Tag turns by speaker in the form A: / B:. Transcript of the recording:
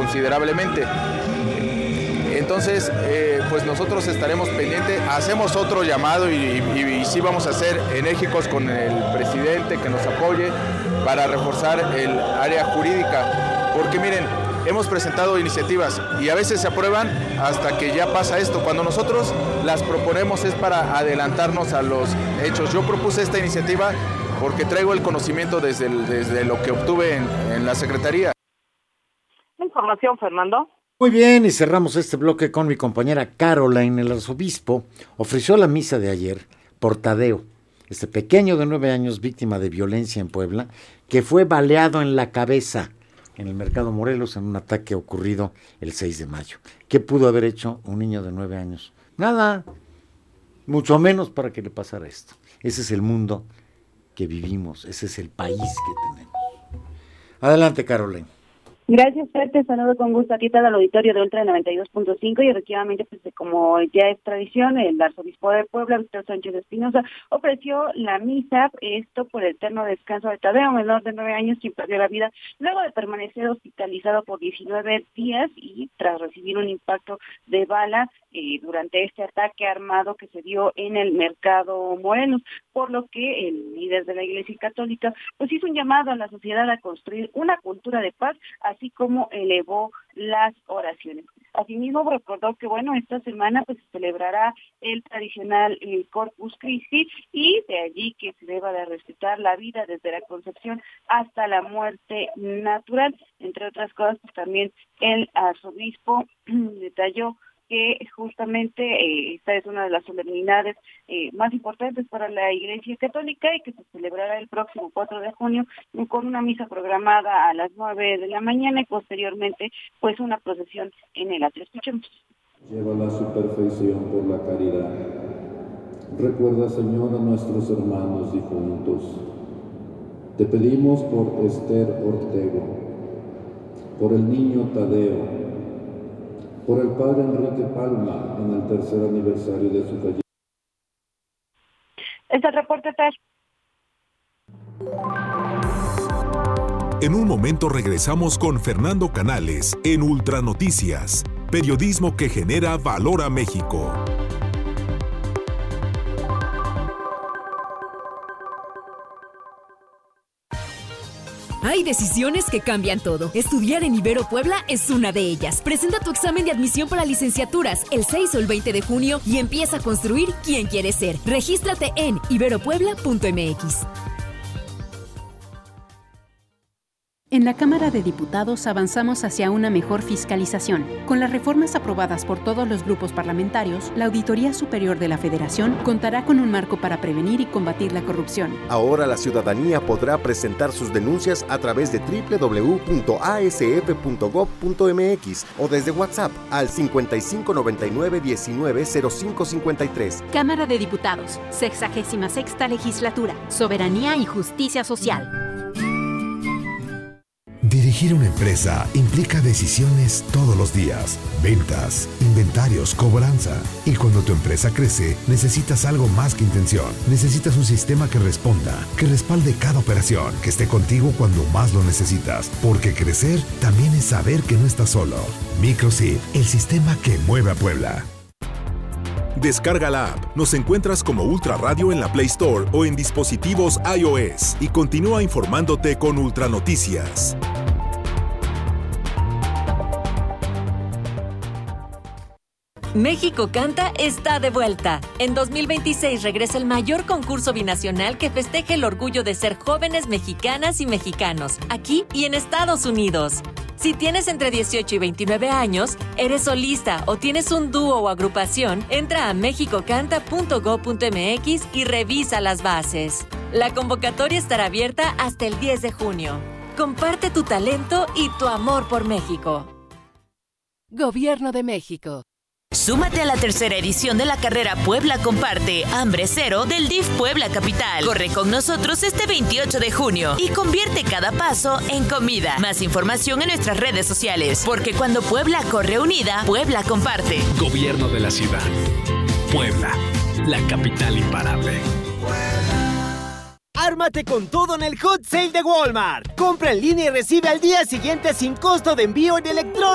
A: considerablemente. Entonces, pues nosotros estaremos pendientes, hacemos otro llamado y sí vamos a ser enérgicos con el presidente que nos apoye para reforzar el área jurídica, porque miren, hemos presentado iniciativas y a veces se aprueban hasta que ya pasa esto. Cuando nosotros las proponemos es para adelantarnos a los hechos. Yo propuse esta iniciativa porque traigo el conocimiento desde lo que obtuve en la Secretaría.
B: Información, Fernando.
C: Muy bien, y cerramos este bloque con mi compañera Caroline. El arzobispo ofreció la misa de ayer por Tadeo, este pequeño de 9 años víctima de violencia en Puebla, que fue baleado en la cabeza en el Mercado Morelos en un ataque ocurrido el 6 de mayo. ¿Qué pudo haber hecho un niño de 9 años? Nada, mucho menos para que le pasara esto. Ese es el mundo que vivimos, ese es el país que tenemos. Adelante, Caroline.
D: Gracias, Fer, te saludo con gusto aquí al auditorio de Ultra 92.5 y efectivamente, pues como ya es tradición, el arzobispo de Puebla, Víctor Sánchez Espinosa, ofreció la misa, esto por el eterno descanso de Tadeo, menor de 9 años, quien perdió la vida luego de permanecer hospitalizado por 19 días y tras recibir un impacto de bala durante este ataque armado que se dio en el Mercado Morelos, por lo que el líder de la Iglesia Católica pues hizo un llamado a la sociedad a construir una cultura de paz, así como elevó las oraciones. Asimismo, recordó que, esta semana pues se celebrará el tradicional Corpus Christi y de allí que se deba de respetar la vida desde la concepción hasta la muerte natural. Entre otras cosas, pues también el arzobispo detalló que justamente esta es una de las solemnidades más importantes para la Iglesia Católica y que se celebrará el próximo 4 de junio con una misa programada a las 9 de la mañana y posteriormente pues una procesión en el atrio. Escuchemos.
E: Llévala a su perfección por la caridad. Recuerda, Señor, a nuestros hermanos difuntos. Te pedimos por Esther Ortego, por el niño Tadeo, por el padre Enrique Palma en el 3er aniversario de su fallecimiento.
D: Es el reporte, Ter.
F: En un momento regresamos con Fernando Canales en Ultra Noticias, periodismo que genera valor a México.
G: Hay decisiones que cambian todo. Estudiar en Ibero Puebla es una de ellas. Presenta tu examen de admisión para licenciaturas el 6 o el 20 de junio y empieza a construir quién quieres ser. Regístrate en iberopuebla.mx.
H: En la Cámara de Diputados avanzamos hacia una mejor fiscalización. Con las reformas aprobadas por todos los grupos parlamentarios, la Auditoría Superior de la Federación contará con un marco para prevenir y combatir la corrupción.
I: Ahora la ciudadanía podrá presentar sus denuncias a través de www.asf.gov.mx o desde WhatsApp al 5599190553.
H: Cámara de Diputados, 66ª Legislatura, Soberanía y Justicia Social.
J: Dirigir una empresa implica decisiones todos los días, ventas, inventarios, cobranza. Y cuando tu empresa crece, necesitas algo más que intención. Necesitas un sistema que responda, que respalde cada operación, que esté contigo cuando más lo necesitas. Porque crecer también es saber que no estás solo. Microchip, el sistema que mueve a Puebla.
F: Descarga la app. Nos encuentras como Ultra Radio en la Play Store o en dispositivos iOS y continúa informándote con Ultra Noticias.
K: México Canta está de vuelta. En 2026 regresa el mayor concurso binacional que festeje el orgullo de ser jóvenes mexicanas y mexicanos, aquí y en Estados Unidos. Si tienes entre 18 y 29 años, eres solista o tienes un dúo o agrupación, entra a mexicocanta.gov.mx y revisa las bases. La convocatoria estará abierta hasta el 10 de junio. Comparte tu talento y tu amor por México.
L: Gobierno de México.
M: Súmate a la tercera edición de la carrera Puebla Comparte, Hambre Cero del DIF Puebla Capital. Corre con nosotros este 28 de junio y convierte cada paso en comida. Más información en nuestras redes sociales, porque cuando Puebla corre unida, Puebla comparte.
N: Gobierno de la ciudad. Puebla, la capital imparable.
O: Ármate con todo en el Hot Sale de Walmart. Compra en línea y recibe al día siguiente sin costo de envío en electrónico.